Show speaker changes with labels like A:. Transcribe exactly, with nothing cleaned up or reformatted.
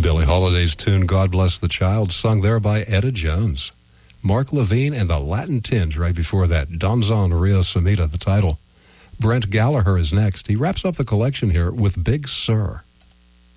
A: Billie Holiday's tune, God Bless the Child, sung there by Etta Jones. Mark Levine and the Latin Tinge right before that. Donzon Rio Samita, the title. Brent Gallagher is next. He wraps up the collection here with Big Sur.